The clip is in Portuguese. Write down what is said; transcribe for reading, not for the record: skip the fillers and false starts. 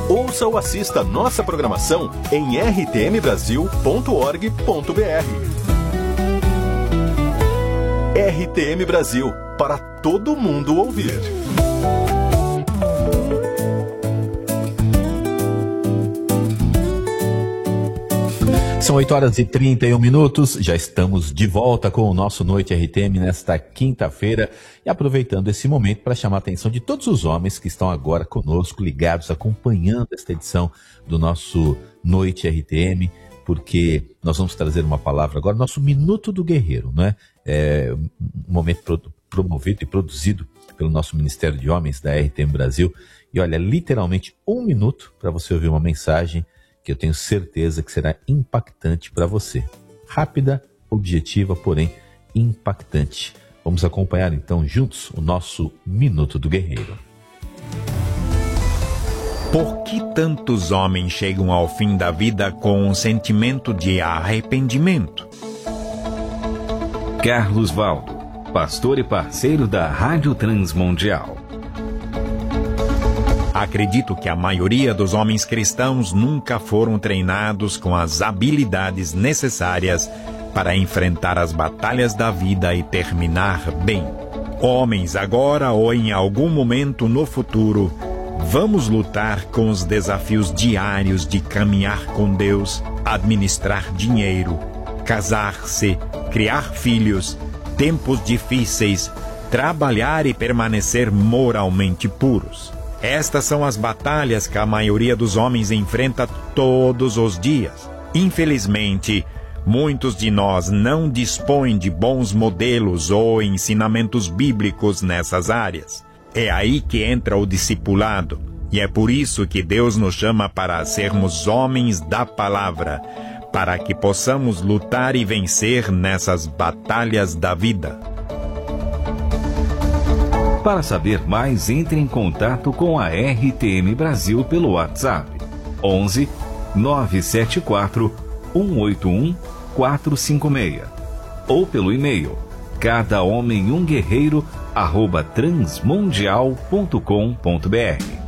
Ouça ou assista nossa programação em rtmbrasil.org.br. RTM Brasil, para todo mundo ouvir. São 8h31, já estamos de volta com o nosso Noite RTM nesta quinta-feira e aproveitando esse momento para chamar a atenção de todos os homens que estão agora conosco, ligados, acompanhando esta edição do nosso Noite RTM, porque nós vamos trazer uma palavra agora, nosso Minuto do Guerreiro, não é? É um momento promovido e produzido pelo nosso Ministério de Homens da RTM Brasil e olha, literalmente 1 minuto para você ouvir uma mensagem que eu tenho certeza que será impactante para você. Rápida, objetiva, porém impactante. Vamos acompanhar então juntos o nosso Minuto do Guerreiro. Por que tantos homens chegam ao fim da vida com um sentimento de arrependimento? Carlos Valdo, pastor e parceiro da Rádio Transmundial. Acredito que a maioria dos homens cristãos nunca foram treinados com as habilidades necessárias para enfrentar as batalhas da vida e terminar bem. Homens, agora ou em algum momento no futuro, vamos lutar com os desafios diários de caminhar com Deus, administrar dinheiro, casar-se, criar filhos, tempos difíceis, trabalhar e permanecer moralmente puros. Estas são as batalhas que a maioria dos homens enfrenta todos os dias. Infelizmente, muitos de nós não dispõem de bons modelos ou ensinamentos bíblicos nessas áreas. É aí que entra o discipulado, e é por isso que Deus nos chama para sermos homens da palavra, para que possamos lutar e vencer nessas batalhas da vida. Para saber mais, entre em contato com a RTM Brasil pelo WhatsApp 11 974 181 456 ou pelo e-mail cadahomemumguerreiro@transmundial.com.br.